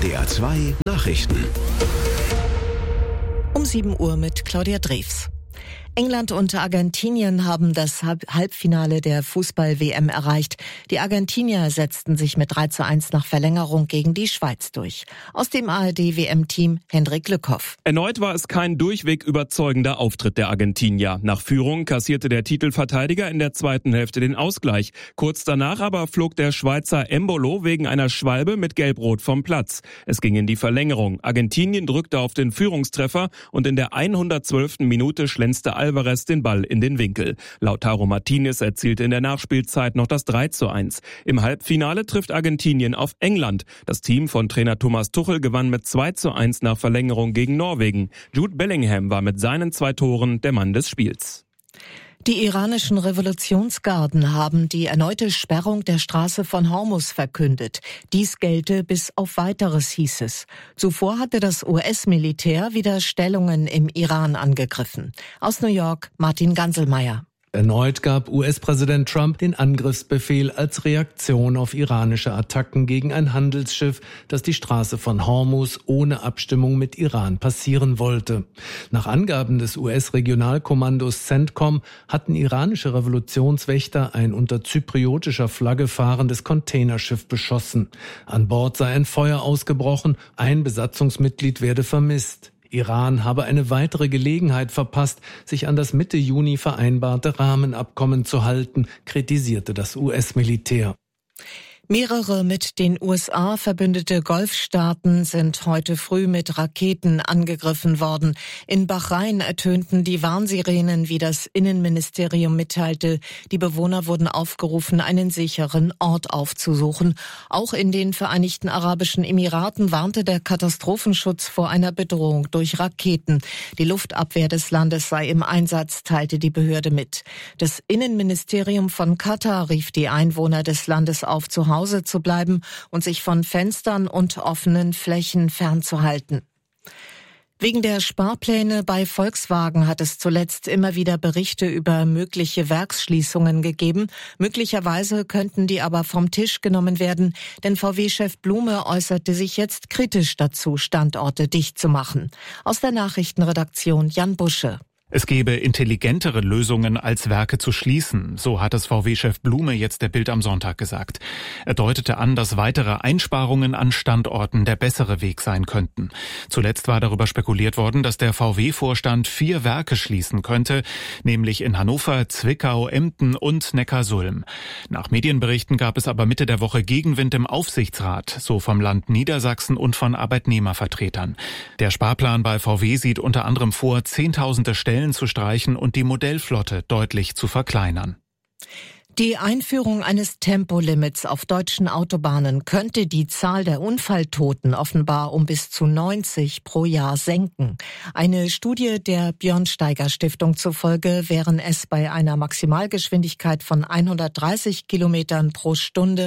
NDR 2 Nachrichten. Um 7 Uhr mit Claudia Drews. England und Argentinien haben das Halbfinale der Fußball-WM erreicht. Die Argentinier setzten sich mit 3:1 nach Verlängerung gegen die Schweiz durch. Aus dem ARD-WM-Team Hendrik Lückhoff. Erneut war es kein durchweg überzeugender Auftritt der Argentinier. Nach Führung kassierte der Titelverteidiger in der zweiten Hälfte den Ausgleich. Kurz danach aber flog der Schweizer Embolo wegen einer Schwalbe mit Gelb-Rot vom Platz. Es ging in die Verlängerung. Argentinien drückte auf den Führungstreffer und in der 112. Minute schlänzte Alvarez den Ball in den Winkel. Lautaro Martinez erzielte in der Nachspielzeit noch das 3:1. Im Halbfinale trifft Argentinien auf England. Das Team von Trainer Thomas Tuchel gewann mit 2:1 nach Verlängerung gegen Norwegen. Jude Bellingham war mit seinen 2 Toren der Mann des Spiels. Die iranischen Revolutionsgarden haben die erneute Sperrung der Straße von Hormuz verkündet. Dies gelte bis auf Weiteres, hieß es. Zuvor hatte das US-Militär wieder Stellungen im Iran angegriffen. Aus New York, Martin Ganselmeier. Erneut gab US-Präsident Trump den Angriffsbefehl als Reaktion auf iranische Attacken gegen ein Handelsschiff, das die Straße von Hormuz ohne Abstimmung mit Iran passieren wollte. Nach Angaben des US-Regionalkommandos CENTCOM hatten iranische Revolutionswächter ein unter zypriotischer Flagge fahrendes Containerschiff beschossen. An Bord sei ein Feuer ausgebrochen, ein Besatzungsmitglied werde vermisst. Iran habe eine weitere Gelegenheit verpasst, sich an das Mitte Juni vereinbarte Rahmenabkommen zu halten, kritisierte das US-Militär. Mehrere mit den USA verbündete Golfstaaten sind heute früh mit Raketen angegriffen worden. In Bahrain ertönten die Warnsirenen, wie das Innenministerium mitteilte. Die Bewohner wurden aufgerufen, einen sicheren Ort aufzusuchen. Auch in den Vereinigten Arabischen Emiraten warnte der Katastrophenschutz vor einer Bedrohung durch Raketen. Die Luftabwehr des Landes sei im Einsatz, teilte die Behörde mit. Das Innenministerium von Katar rief die Einwohner des Landes auf, zu Hause zu bleiben und sich von Fenstern und offenen Flächen fernzuhalten. Wegen der Sparpläne bei Volkswagen hat es zuletzt immer wieder Berichte über mögliche Werksschließungen gegeben. Möglicherweise könnten die aber vom Tisch genommen werden, denn VW-Chef Blume äußerte sich jetzt kritisch dazu, Standorte dicht zu machen. Aus der Nachrichtenredaktion Jan Busche. Es gebe intelligentere Lösungen, als Werke zu schließen, so hat es VW-Chef Blume jetzt der Bild am Sonntag gesagt. Er deutete an, dass weitere Einsparungen an Standorten der bessere Weg sein könnten. Zuletzt war darüber spekuliert worden, dass der VW-Vorstand 4 Werke schließen könnte, nämlich in Hannover, Zwickau, Emden und Neckarsulm. Nach Medienberichten gab es aber Mitte der Woche Gegenwind im Aufsichtsrat, so vom Land Niedersachsen und von Arbeitnehmervertretern. Der Sparplan bei VW sieht unter anderem vor, Zehntausende Stellen zu streichen und die Modellflotte deutlich zu verkleinern. Die Einführung eines Tempolimits auf deutschen Autobahnen könnte die Zahl der Unfalltoten offenbar um bis zu 90 pro Jahr senken. Eine Studie der Björnsteiger-Stiftung zufolge wären es bei einer Maximalgeschwindigkeit von 130 Kilometern pro Stunde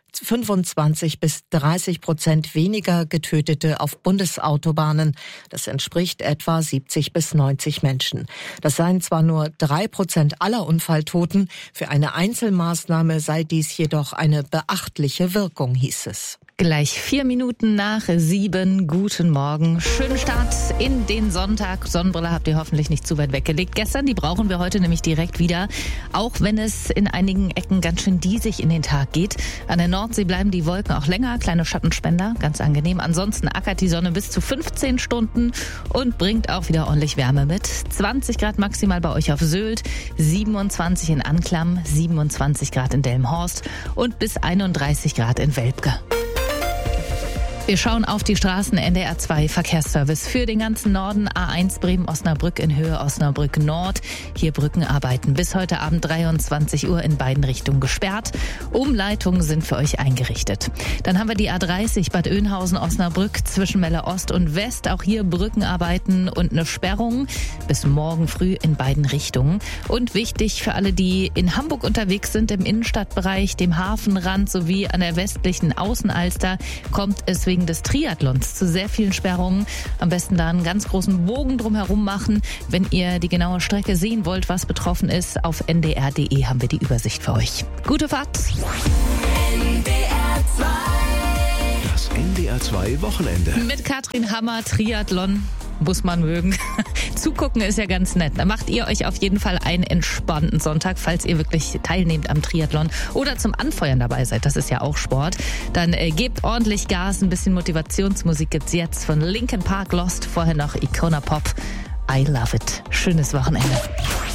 25-30% weniger Getötete auf Bundesautobahnen. Das entspricht etwa 70 bis 90 Menschen. Das seien zwar nur 3% aller Unfalltoten, für eine Einzelmaßnahme sei dies jedoch eine beachtliche Wirkung, hieß es. Gleich 4 Minuten nach 7. Guten Morgen. Schönen Start in den Sonntag. Sonnenbrille habt ihr hoffentlich nicht zu weit weggelegt. Gestern, die brauchen wir heute nämlich direkt wieder. Auch wenn es in einigen Ecken ganz schön diesig in den Tag geht. An der Nordsee bleiben die Wolken auch länger. Kleine Schattenspender, ganz angenehm. Ansonsten ackert die Sonne bis zu 15 Stunden und bringt auch wieder ordentlich Wärme mit. 20 Grad maximal bei euch auf Sylt, 27 in Anklam, 27 Grad in Delmenhorst und bis 31 Grad in Welpke. Wir schauen auf die Straßen. NDR 2 Verkehrsservice für den ganzen Norden. A1 Bremen-Osnabrück in Höhe Osnabrück Nord. Hier Brückenarbeiten bis heute Abend 23 Uhr in beiden Richtungen gesperrt. Umleitungen sind für euch eingerichtet. Dann haben wir die A30 Bad Oeynhausen-Osnabrück zwischen Melle Ost und West. Auch hier Brückenarbeiten und eine Sperrung bis morgen früh in beiden Richtungen. Und wichtig für alle, die in Hamburg unterwegs sind, im Innenstadtbereich, dem Hafenrand sowie an der westlichen Außenalster, kommt es wegen des Triathlons zu sehr vielen Sperrungen. Am besten da einen ganz großen Bogen drumherum machen. Wenn ihr die genaue Strecke sehen wollt, was betroffen ist, auf ndr.de haben wir die Übersicht für euch. Gute Fahrt! Das NDR 2 SWR2 Wochenende. Mit Katrin Hammer, Triathlon. Muss man mögen. Zugucken ist ja ganz nett. Da macht ihr euch auf jeden Fall einen entspannten Sonntag, falls ihr wirklich teilnehmt am Triathlon oder zum Anfeuern dabei seid. Das ist ja auch Sport. Dann gebt ordentlich Gas. Ein bisschen Motivationsmusik gibt's jetzt von Linkin Park, Lost. Vorher noch Icona Pop. I love it. Schönes Wochenende.